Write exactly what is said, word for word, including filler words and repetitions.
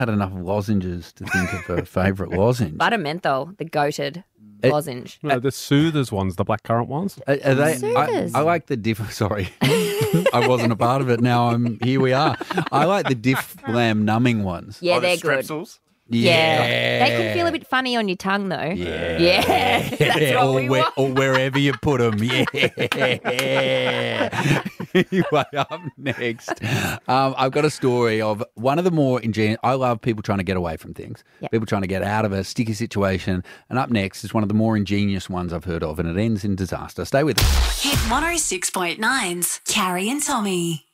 had enough lozenges to think of a favourite lozenge. Buttermenthol, the goated It- lozenge. No, the Soothers ones, the blackcurrant ones. Are, are they? I, Soothers. I like the diff. Sorry, I wasn't a part of it. Now I'm here. We are. I like the diff lamb numbing ones. Yeah, Oh, the they're good. strepsils? Yeah. They can feel a bit funny on your tongue, though. Yeah. Yeah. That's what or, we where, want. or wherever you put them. Yeah. Anyway, up next, um, I've got a story of one of the more ingenious. I love people trying to get away from things, Yep. people trying to get out of a sticky situation. And up next is one of the more ingenious ones I've heard of, and it ends in disaster. Stay with us. Hit one oh six point nine's Carrie and Tommy.